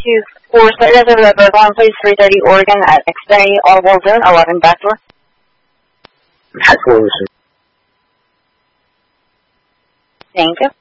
for site reserve at Bergland Place, 330 Oregon at Xfinity Audible Zone, 11 backdoor. Backdoor, sir. Thank you.